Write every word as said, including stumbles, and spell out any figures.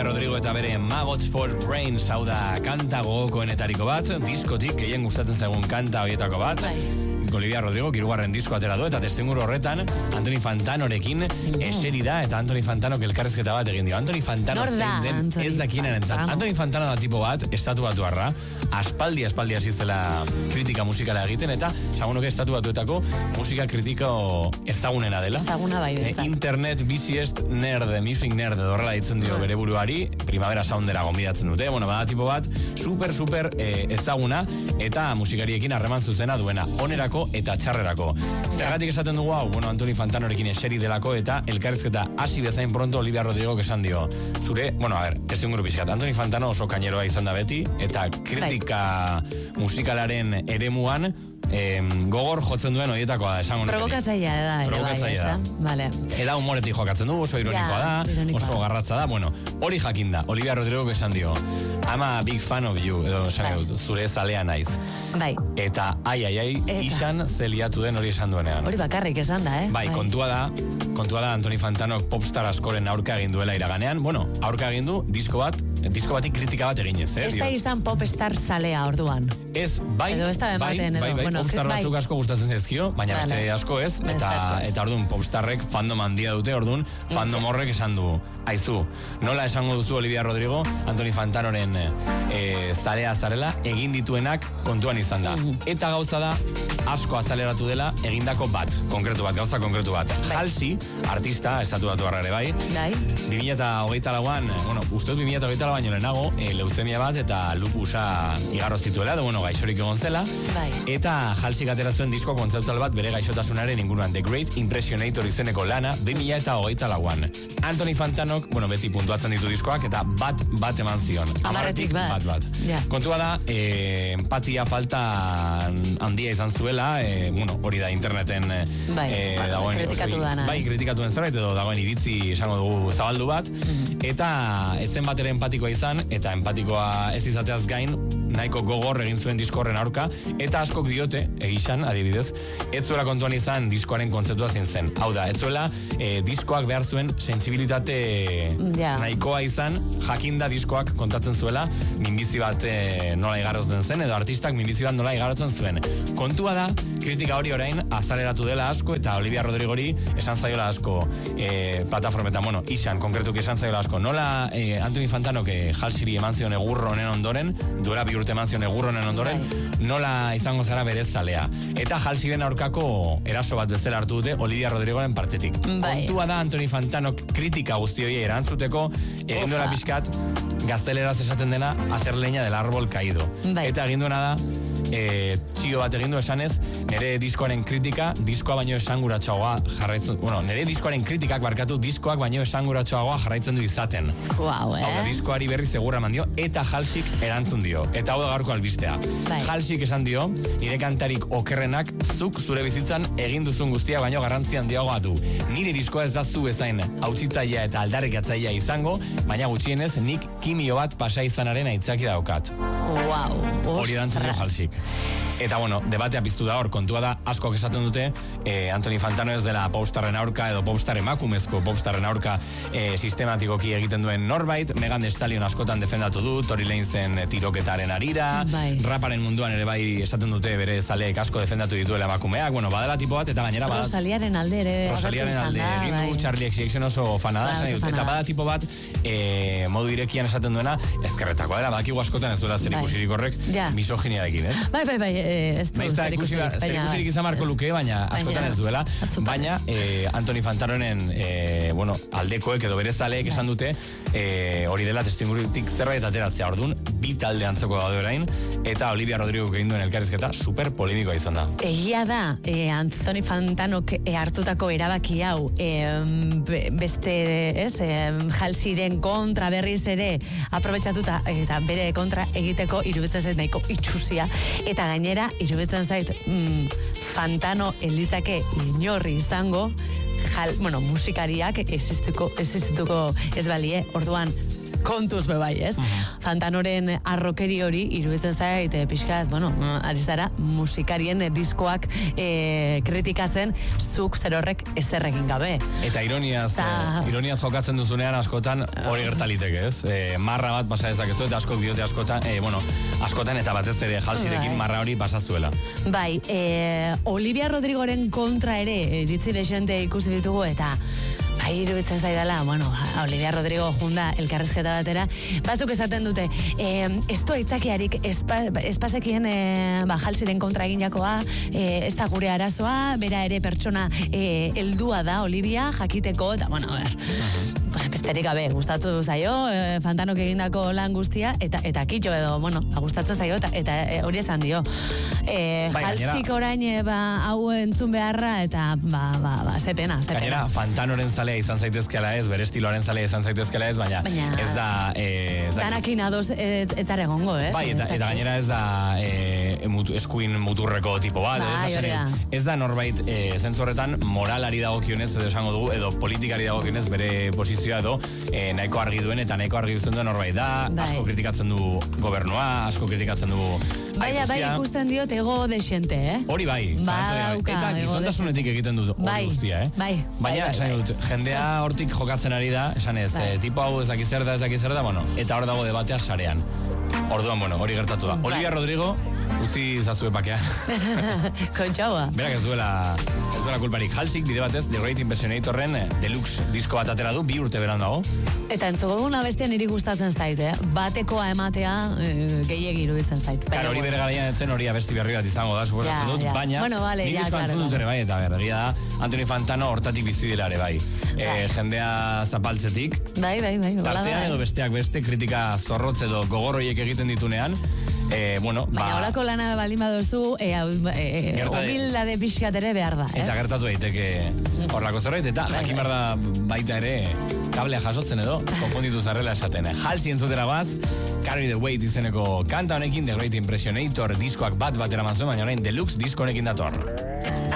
Olivia Rodrigo eta bere Maggots for Brains, hau da kanta gogokoenetariko bat, diskotik gehien gustatzen zaigun kanta horietako bat. Olivia Rodrigo hirugarren disko atera du eta testuinguru horretan Antoni Fantanorekin eseri da eta Antoni Fantanok elkarrizketa bat egin dio. Antoni Fantano zein den ez dakinen entzat. Antoni Fantano da tipo bat, estatu batuarra, aspaldi aspaldi hasi zela kritika musikala egiten eta esagunoke estatu batuetako musika kritiko ezagunena dela. Ezaguna bai. E, internet busiest nerd, music nerd horrela ditzen dio bere buruari, Primavera Soundera gonbidatzen dute. Bueno, bada tipo bat, super super eh, ezaguna eta musikariekin harreman zuzena duena. Onerako eta txarrerako. Zergatik esaten dugu hau, bueno, Antoni Fantanorekin eseri delako eta elkarrizketa hasi bezain pronto Olivia Rodrigo esan dio. Zure, bueno, a ver, ez dinguru pixkat, Antoni Fantano oso kaineroa izan da beti eta kritika musikalaren eremuan Eh, gogor jotzen duen horietakoa da, esango nuke. Provokatzaia da, ere Provokatzaia bai, da. Vale. Eda humoretik jokatzen du, oso ironikoa ja, da, ironikoa oso garratza da. Bueno, hori jakin da, Olivia Rodrigo esan dio, I'm a big fan of you, edo esan dut, zure zalea naiz. Bai. Eta, ai, ai, ai, isan zeliatu den hori esan duenean. Hori bakarrik esan da, eh? Bai, bai. kontua da, kontua da Antoni Fantanok popstar askoren aurka egin duela iraganean. Bueno, aurka egin du, disko bat, disko batik kritika bat eginez, eh? Ez da izan popstar salea orduan. Ez, bai, edo ez da bai, ematen, bai, edo, bai, bueno, popstar batzuk asko gustatzen zaizkio, baina vale. beste asko ez, Beste eta, asko ez. eta orduan popstarrek fandom handia dute, orduan fandom horrek esan du, aizu, nola esango duzu Olivia Rodrigo, Antoni Fantanoren e, zarea zarela, egin dituenak kontuan izan da. Mm. Eta gauza da, asko azaleratu dela, egindako bat, konkretu bat, gauza konkretu bat. Bai. Halsey, artista, estatu batu ere bai, bai. bi mila hogeita lauan, bueno, uste dut bi mila hogeita lau baino lehenago, e, leuzemia bat eta lupusa igarro zituela, edo bueno, gaixorik egon zela, bai. eta Halsey atera zuen disko kontzeptual bat bere gaixotasunaren inguruan, The Great Impressionator izeneko lana, bi mila hogeita lauan. Antoni Fantanok, bueno, beti puntuatzen ditu diskoak, eta bat bat eman zion. Amarretik bat. bat, bat. Yeah. Kontua da, e, empatia falta handia izan zuela, e, bueno, hori da interneten bai, e, ba, dagoen, kritikatu oso, dana. Bai, kritikatu den zerbait, edo dagoen iritzi esango dugu zabaldu bat, mm-hmm. eta ez zen bat ere empatikoa izan, eta empatikoa ez izateaz gain, nahiko gogor egin zuen diskorren aurka, eta askok diote, egizan, adibidez, ez zuela kontuan izan diskoaren kontzeptua zein zen. Hau da, ez zuela e, diskoak behar zuen sensibilitate ja. nahikoa izan, jakinda diskoak kontatzen zuela, minbizi bat e, nola igarrotzen zen, edo artistak minbizi bat nola igarrotzen zuen. Kontua da, kritika hori orain azaleratu dela asko, eta Olivia Rodrigori esan zaiola asko e, plataformetan, bueno, isan konkretuki esan zaiola asko. Nola e, Antoni Fantanok e, Halseyri eman zion egurro honen ondoren, duela bi urte eman zion egurro honen ondoren, nola izango zara berez zalea. Eta Halseyren aurkako eraso bat bezala hartu dute Olivia Rodrigoren partetik. Bai. Kontua da Antoni Fantanok kritika guzti hori erantzuteko, egin duela pixkat, gazteleraz esaten dena, hacer leña del árbol caído. Bai. Eta egin duena da, e, txio bat egin du esanez, nire diskoaren kritika, diskoa baino esanguratxoagoa jarraitzen, bueno, nire diskoaren kritikak barkatu, diskoak baino esanguratxoagoa jarraitzen du izaten. Wow, eh? Hau da, diskoari berri segura eman dio, eta Halseyk erantzun dio. Eta hau da gaurko albistea. Bai. Halseyk esan dio, nire kantarik okerrenak, zuk zure bizitzan egin duzun guztia baino garrantzi handiagoa du. Nire diskoa ez da zu bezain hautsitzailea eta aldarrikatzailea izango, baina gutxienez nik kimio bat pasa izanaren aitzaki daukat. Wow. Hori erantzun dio Halseyk. Eta bueno, debatea piztu da hor, kontua da, askoak esaten dute, eh, Antoni Fantano ez dela popstarren aurka, edo popstar emakumezko popstarren aurka eh, sistematikoki egiten duen norbait, Megan Thee Stallion askotan defendatu du, Tory Lanesen tiroketaren arira, bai. raparen munduan ere bai esaten dute bere zaleek asko defendatu dituela emakumeak, bueno, badela tipo bat, eta gainera badala... Rosaliaren alde ere... Rosaliaren alde, egin du Charlie X X N oso fana da, ba, eta bada tipo bat, eh, modu irekian esaten duena, ezkerretakoa dela, badakigu askotan ez duela zer ikusirik horrek, ja. misoginiarekin, eh? Bai, bai, bai, ez du zer ikusirik. Zer ikusirik izan marko luke, baina askotan ez duela, baina eh, Antoni Fantanoren eh, bueno, aldekoek edo berezaleek esan dute eh, hori dela testuingurutik zerbait ateratzea, orduan, bi talde antzeko daude orain, eta Olivia Rodrigo egin duen elkarrizketa super polemikoa izan da. Egia da, eh, Antoni Fantanok eh, hartutako erabaki hau eh, beste, ez, eh, Halseyren kontra berriz ere aprobetxatuta eta bere kontra egiteko iruditzen zait nahiko itxusia, eta gainera iruditzen zait mm, Fantano elitake inorri izango, jal, bueno, musikariak existituko, existituko ez balie, orduan kontuz bebai, ez? Fantanoren arrokeri hori, iruditzen zait, pixkaz, bueno, ari zara, musikarien diskoak e, kritikatzen, zuk zer horrek ezer egin gabe. Eta ironiaz, Ta... eh, ironiaz jokatzen duzunean askotan hori gertaliteke, ez? E, marra bat pasa dezakezu eta askok diote askotan, e, bueno, askotan eta batez ere jalsirekin marra hori pasazuela. Bai, e, Olivia Rodrigoren kontra ere, iritzi desente ikusi ditugu eta bai, iruditzen zaidala, bueno, Olivia Rodrigo junda elkarrezketa batera, batzuk esaten dute, eh, esto aitzakiarik espa, espazekien eh, ba, jalsiren kontra eginakoa, eh, ez da gure arazoa, bera ere pertsona eh, heldua da Olivia, jakiteko, eta bueno, a ber, ba, besterik gabe, gustatu zaio, eh, Fantanok egindako lan guztia, eta eta kitxo edo, bueno, gustatzen zaio, eta, eta eh, hori esan dio. Eh, bai, jalsik orain, eh, ba, hau entzun beharra, eta, ba, ba, ba, ze pena, ze pena. Gainera, Fantanoren zalea izan zaitezkeala ez, bere estiloaren zalea izan zaitezkeala ez, baina, baina ez da... Eh, Danakin ados ez da egongo, ez? Bai, eta, eta gainera ez da eh, mutu, eskuin muturreko tipo bat, bai, ez, da, ez da norbait eh, zentzu horretan moralari dagokionez edo esango dugu, edo politikari dagokionez bere posizioa edo eh, nahiko argi duen eta nahiko argi duzten duen norbait da, bai. Asko kritikatzen du gobernua, asko kritikatzen du... Baina, bai, ikusten diot ego desente, eh? Hori bai, ba, dauka, eta gizontasunetik egiten dut hori bai, guztia, eh? Bai, baina, bai, esan dut, jendea hortik jokatzen ari da, esan ez, bai. e, tipo hau ez dakiz zer da, ez dakiz zer da, bueno, eta hor dago debatea sarean. Orduan, bueno, hori gertatu da. Bai. Olivia Rodrigo, utzi zazue pakean. Kontxaua. Berak ez duela, ez duela kulparik. Halsik, bide batez, The Great Impressionatorren deluxe disko bat atera du, bi urte beran dago. Eta entzuko duguna bestia niri gustatzen zait, eh? Batekoa ematea e, gehiegi iruditzen zait. Karo, hori bere garaian etzen hori abesti berri bat izango da, suposatzen ja, dut, ja. Baina, bueno, vale, nik ja, disko claro, antzun dut ere bai, eta berregia da, Anthony Fantano hortatik bizi dela ere bai. E, jendea zapaltzetik. Bai, bai, bai. Tartean edo besteak beste, kritika zorrotz edo gogorroiek egiten ditunean, Eh, bueno, baina ba, holako lana baldin baduzu, eh, eh, humildade pixkat ere behar da, eh? Eta gertatu daiteke horlako zerbait, eta jakin behar da baita ere kablea jasotzen edo, konfunditu zarrela esaten. Halsi entzutera bat, Carry the Weight izeneko kanta honekin, The Great Impressionator diskoak bat batera mazuen, baina orain deluxe disko honekin dator.